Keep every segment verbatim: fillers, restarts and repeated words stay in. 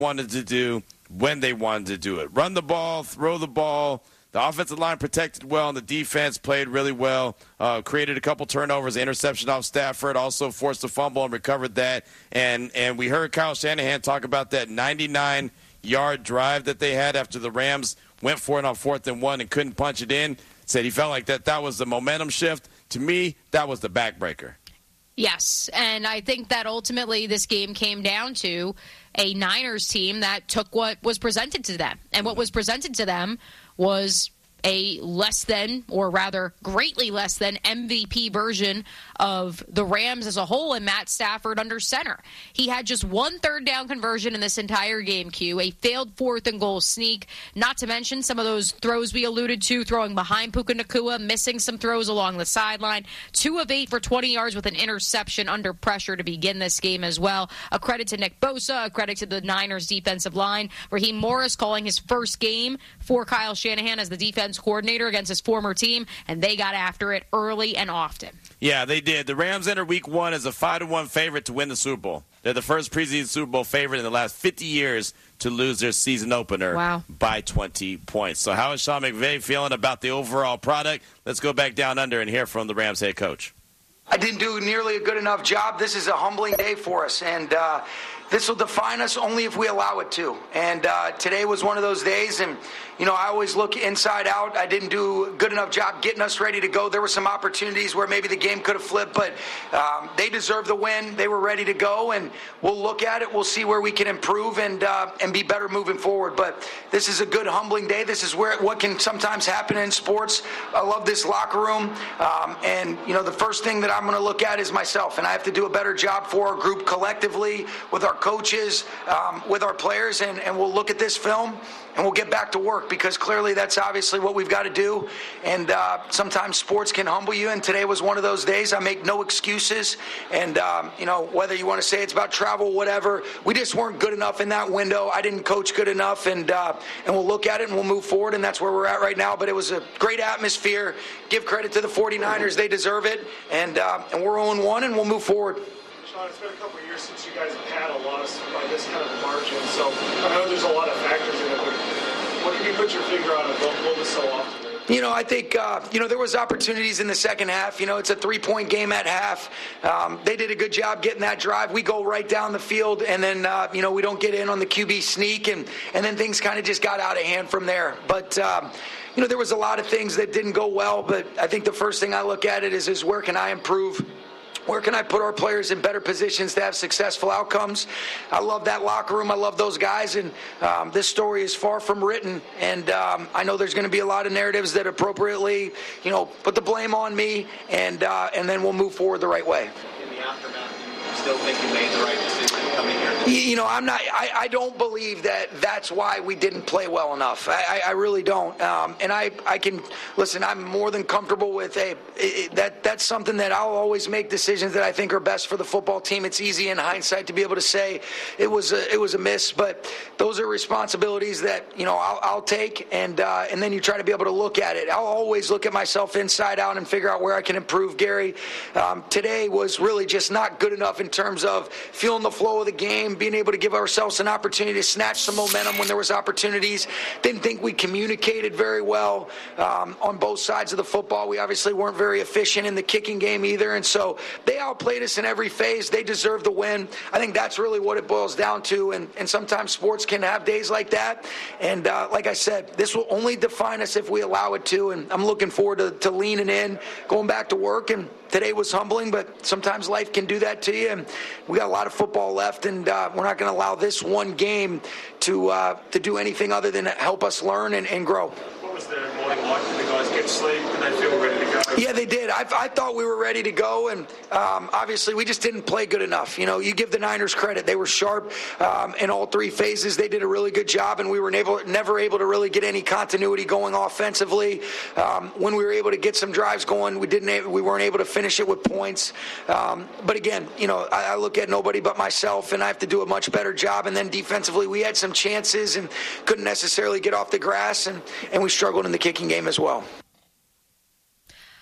wanted to do when they wanted to do it. Run the ball, throw the ball. The offensive line protected well, and the defense played really well. Uh, created a couple turnovers, interception off Stafford, also forced a fumble and recovered that. And and we heard Kyle Shanahan talk about that ninety-nine-yard drive that they had after the Rams went for it on fourth and one and couldn't punch it in. Said he felt like that that was the momentum shift. To me, that was the backbreaker. Yes, and I think that ultimately this game came down to a Niners team that took what was presented to them. And what was presented to them was a less than, or rather greatly less than, M V P version of the Rams as a whole and Matt Stafford under center. He had just one third down conversion in this entire game, Q, a failed fourth and goal sneak, not to mention some of those throws we alluded to, throwing behind Puka Nacua, missing some throws along the sideline. Two of eight for twenty yards with an interception under pressure to begin this game as well. A credit to Nick Bosa, a credit to the Niners defensive line. Raheem Morris calling his first game for Kyle Shanahan as the defense coordinator against his former team, and they got after it early and often. Yeah, they did. The Rams entered week one as a five to one favorite to win the Super Bowl. They're the first preseason Super Bowl favorite in the last fifty years to lose their season opener wow. by twenty points. So how is Sean McVay feeling about the overall product? Let's go back down under and hear from the Rams head coach. I didn't do nearly a good enough job. This is a humbling day for us, and uh, this will define us only if we allow it to. And uh, today was one of those days, and, you know, I always look inside out. I didn't do a good enough job getting us ready to go. There were some opportunities where maybe the game could have flipped, but um, they deserve the win. They were ready to go, and we'll look at it. We'll see where we can improve and uh, and be better moving forward. But this is a good, humbling day. This is where what can sometimes happen in sports. I love this locker room, um, and, you know, the first thing that I'm going to look at is myself, and I have to do a better job for our group collectively, with our coaches, um, with our players, and, and we'll look at this film and we'll get back to work, because clearly that's obviously what we've got to do. And uh, sometimes sports can humble you, and today was one of those days. I make no excuses, and um, you know, whether you want to say it's about travel, whatever, we just weren't good enough in that window. I didn't coach good enough, and uh, and we'll look at it and we'll move forward, and that's where we're at right now. But it was a great atmosphere. Give credit to the forty-niners. They deserve it, and uh, and we're oh and one, and we'll move forward. Sean, it's been a couple of years since you guys have had a loss by this kind of margin, so I know there's a lot of factors in it, but what can you put your finger on and don't blow this so often? You know, I think, uh, you know, there was opportunities in the second half. You know, it's a three-point game at half. Um, they did a good job getting that drive. We go right down the field, and then, uh, you know, we don't get in on the Q B sneak, and, and then things kind of just got out of hand from there. But, um, you know, there was a lot of things that didn't go well, but I think the first thing I look at it is, is where can I improve? Where can I put our players in better positions to have successful outcomes? I love that locker room. I love those guys. And um, this story is far from written. And um, I know there's going to be a lot of narratives that appropriately, you know, put the blame on me. And uh, and then we'll move forward the right way. In the aftermath, you still think you made the right decision coming here? You know, I'm not. I, I don't believe that that's why we didn't play well enough. I, I, I really don't. Um, and I, I can listen. I'm more than comfortable with a it, that. That's something that I'll always make decisions that I think are best for the football team. It's easy in hindsight to be able to say it was a, it was a miss, but those are responsibilities that, you know, I'll, I'll take. And uh, and then you try to be able to look at it. I'll always look at myself inside out and figure out where I can improve. Gary, um, today was really just not good enough in terms of feeling the flow of the game, being able to give ourselves an opportunity to snatch some momentum when there was opportunities. Didn't think we communicated very well um, on both sides of the football. We obviously weren't very efficient in the kicking game either, and so they outplayed us in every phase. They deserve the win. I think that's really what it boils down to, and, and sometimes sports can have days like that. And uh, like I said, this will only define us if we allow it to, and I'm looking forward to, to leaning in, going back to work. And today was humbling, but sometimes life can do that to you, and we got a lot of football left, and uh, we're not going to allow this one game to uh, to do anything other than help us learn and, and grow. What was the morning like? Did the guys get sleep? Did they feel ready to go? Yeah, they did. I, I thought we were ready to go, and um, obviously we just didn't play good enough. You know, you give the Niners credit. They were sharp um, in all three phases. They did a really good job, and we were never, never able to really get any continuity going offensively. Um, when we were able to get some drives going, we didn't. We weren't able to finish it with points. Um, but again, you know, I, I look at nobody but myself, and I have to do a much better job. And then defensively, we had some chances and couldn't necessarily get off the grass, and, and we struggled in the kicking game as well.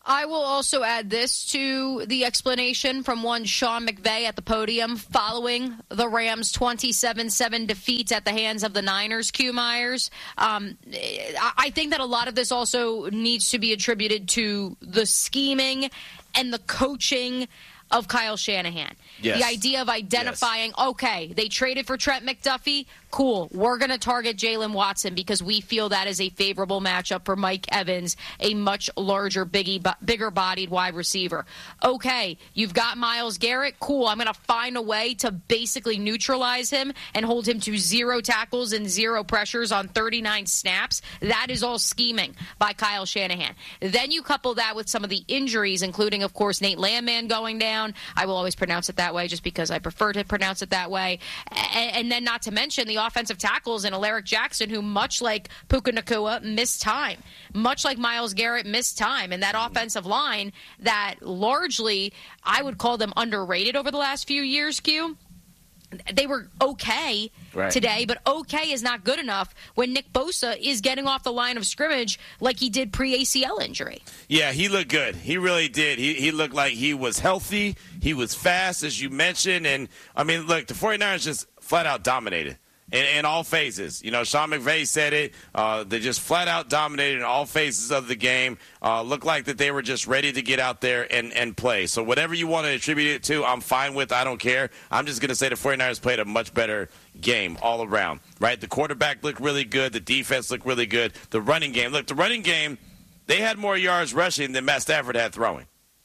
I will also add this to the explanation from one Sean McVay at the podium following the Rams' twenty-seven seven defeat at the hands of the Niners, Q Myers. Um, I think that a lot of this also needs to be attributed to the scheming and the coaching of Kyle Shanahan. Yes. The idea of identifying, yes. okay, they traded for Trent McDuffie, cool, we're going to target Jalen Watson because we feel that is a favorable matchup for Mike Evans, a much larger, biggie, bigger-bodied wide receiver. Okay, you've got Myles Garrett, cool, I'm going to find a way to basically neutralize him and hold him to zero tackles and zero pressures on thirty-nine snaps. That is all scheming by Kyle Shanahan. Then you couple that with some of the injuries, including, of course, Nate Landman going down. I will always pronounce it that way just because I prefer to pronounce it that way. And, and then not to mention the offensive tackles and Alaric Jackson, who much like Puka Nacua missed time, much like Myles Garrett missed time. And that offensive line that largely I would call them underrated over the last few years, Q. They were okay right. today, but okay is not good enough when Nick Bosa is getting off the line of scrimmage like he did pre-A C L injury. Yeah, he looked good. He really did. He he looked like he was healthy. He was fast, as you mentioned. And, I mean, look, the 49ers just flat-out dominated. In, in all phases. You know, Sean McVay said it. Uh, they just flat-out dominated in all phases of the game. Uh, looked like that they were just ready to get out there and, and play. So whatever you want to attribute it to, I'm fine with. I don't care. I'm just going to say the 49ers played a much better game all around, right? The quarterback looked really good. The defense looked really good. The running game. Look, the running game, they had more yards rushing than Matt Stafford had throwing.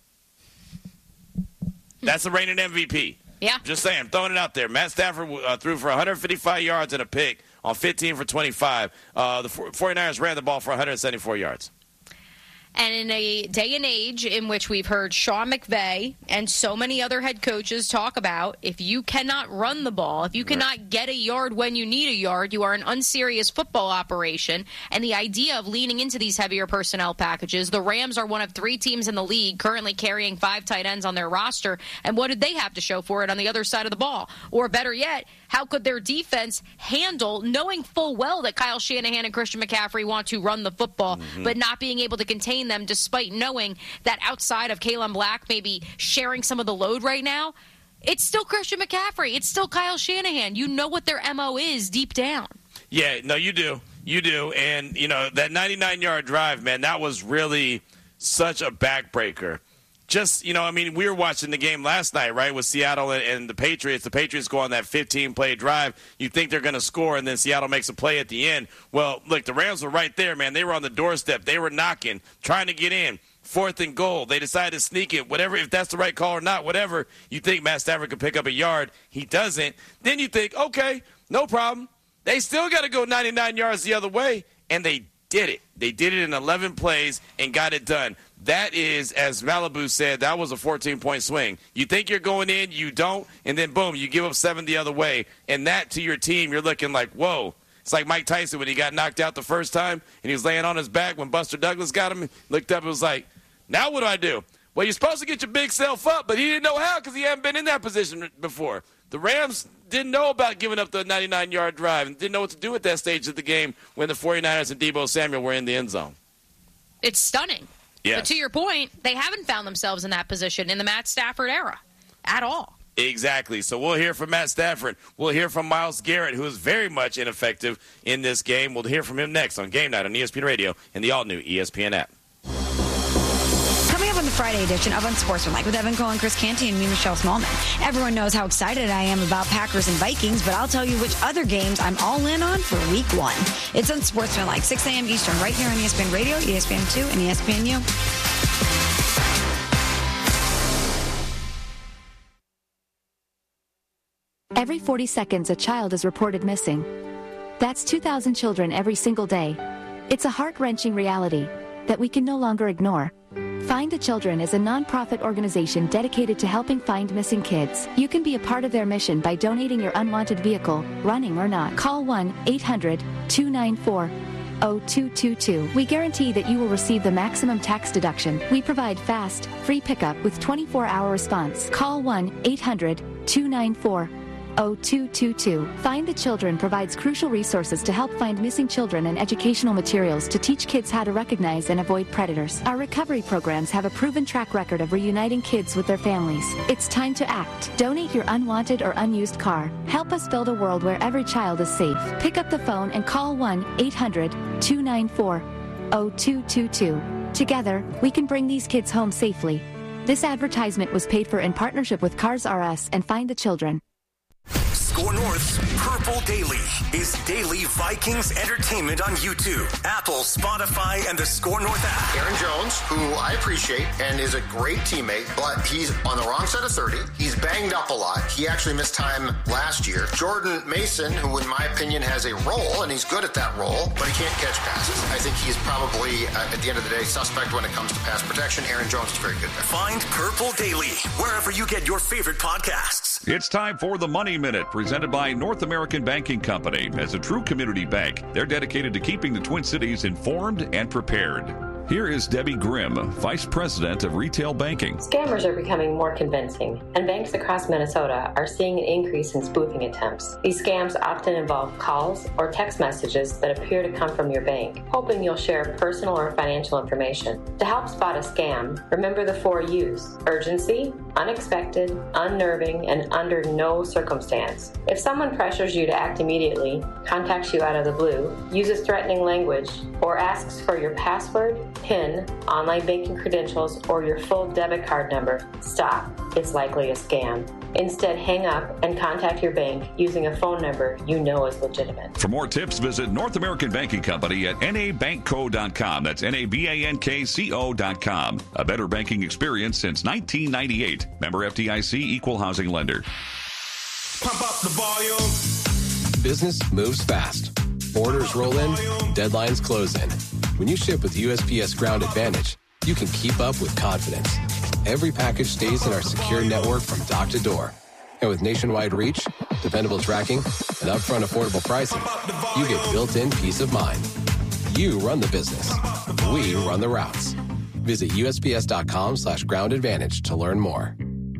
That's the reigning M V P. Yeah. Just saying, I'm throwing it out there. Matt Stafford uh, threw for one hundred fifty-five yards and a pick on fifteen for twenty-five. Uh, the 49ers ran the ball for one hundred seventy-four yards. And in a day and age in which we've heard Sean McVay and so many other head coaches talk about, if you cannot run the ball, if you cannot get a yard when you need a yard, you are an unserious football operation. And the idea of leaning into these heavier personnel packages, the Rams are one of three teams in the league currently carrying five tight ends on their roster. And what did they have to show for it on the other side of the ball? Or better yet, how could their defense handle knowing full well that Kyle Shanahan and Christian McCaffrey want to run the football, mm-hmm. but not being able to contain them despite knowing that outside of Kalen Black maybe sharing some of the load right now, it's still Christian McCaffrey. It's still Kyle Shanahan. You know what their M O is deep down. Yeah, no, you do. You do. And, you know, that ninety-nine-yard drive, man, that was really such a backbreaker. Just, you know, I mean, we were watching the game last night, right, with Seattle and, and the Patriots. The Patriots go on that fifteen-play drive. You think they're going to score, and then Seattle makes a play at the end. Well, look, the Rams were right there, man. They were on the doorstep. They were knocking, trying to get in. Fourth and goal. They decided to sneak it. Whatever, if that's the right call or not, whatever. You think Matt Stafford could pick up a yard. He doesn't. Then you think, okay, no problem. They still got to go ninety-nine yards the other way, and they did it. They did it in eleven plays and got it done. That is, as Malibu said, that was a fourteen-point swing. You think you're going in, you don't, and then, boom, you give up seven the other way. And that, to your team, you're looking like, whoa. It's like Mike Tyson when he got knocked out the first time, and he was laying on his back when Buster Douglas got him. Looked up and was like, now what do I do? Well, you're supposed to get your big self up, but he didn't know how because he hadn't been in that position before. The Rams didn't know about giving up the ninety-nine-yard drive and didn't know what to do at that stage of the game when the 49ers and Deebo Samuel were in the end zone. It's stunning. Yes. But to your point, they haven't found themselves in that position in the Matt Stafford era at all. Exactly. So we'll hear from Matt Stafford. We'll hear from Myles Garrett, who is very much ineffective in this game. We'll hear from him next on Game Night on E S P N Radio and the all-new E S P N app. Coming up on the Friday edition of Unsportsmanlike with Evan Cole and Chris Canty and me, Michelle Smallman. Everyone knows how excited I am about Packers and Vikings, but I'll tell you which other games I'm all in on for week one. It's Unsportsmanlike, six a.m. Eastern, right here on E S P N Radio, E S P N two, and E S P N U. Every forty seconds, a child is reported missing. That's two thousand children every single day. It's a heart-wrenching reality that we can no longer ignore. Find the Children is a non-profit organization dedicated to helping find missing kids. You can be a part of their mission by donating your unwanted vehicle, running or not. Call one eight hundred two nine four zero two two two. We guarantee that you will receive the maximum tax deduction. We provide fast, free pickup with twenty-four hour response. Call one eight hundred two nine four oh two two two. Find the Children provides crucial resources to help find missing children and educational materials to teach kids how to recognize and avoid predators. Our recovery programs have a proven track record of reuniting kids with their families. It's time to act. Donate your unwanted or unused car. Help us build a world where every child is safe. Pick up the phone and call one eight hundred two nine four oh two two two. Together, we can bring these kids home safely. This advertisement was paid for in partnership with Cars R Us and Find the Children. Score North's Purple Daily is daily Vikings entertainment on YouTube, Apple, Spotify, and the Score North app. Aaron Jones, who I appreciate and is a great teammate, but he's on the wrong side of thirty. He's banged up a lot. He actually missed time last year. Jordan Mason, who in my opinion has a role, and he's good at that role, but he can't catch passes. I think he's probably, uh, at the end of the day, suspect when it comes to pass protection. Aaron Jones is very good there. Find Purple Daily wherever you get your favorite podcasts. It's time for the Money Minute, presented by North American Banking Company. As a true community bank, they're dedicated to keeping the Twin Cities informed and prepared. Here is Debbie Grimm, Vice President of Retail Banking. Scammers are becoming more convincing, and banks across Minnesota are seeing an increase in spoofing attempts. These scams often involve calls or text messages that appear to come from your bank, hoping you'll share personal or financial information. To help spot a scam, remember the four U's: urgency, unexpected, unnerving, and under no circumstance. If someone pressures you to act immediately, contacts you out of the blue, uses threatening language, or asks for your password, PIN, online banking credentials, or your full debit card number, stop. It's likely a scam. Instead, hang up and contact your bank using a phone number you know is legitimate. For more tips, visit North American Banking Company at N A bank co dot com. That's N A B A N K C O dot com. A better banking experience since nineteen ninety-eight. Member F D I C, Equal Housing Lender. Pump up the volume. Business moves fast. Orders roll in, deadlines close in. When you ship with U S P S Ground Advantage, you can keep up with confidence. Every package stays in our secure network from dock to door. And with nationwide reach, dependable tracking, and upfront affordable pricing, you get built-in peace of mind. You run the business. We run the routes. Visit U S P S dot com slash ground advantage to learn more.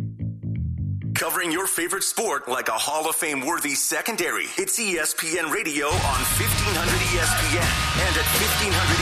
Covering your favorite sport like a Hall of Fame worthy secondary. It's E S P N Radio on fifteen hundred E S P N and at fifteen hundred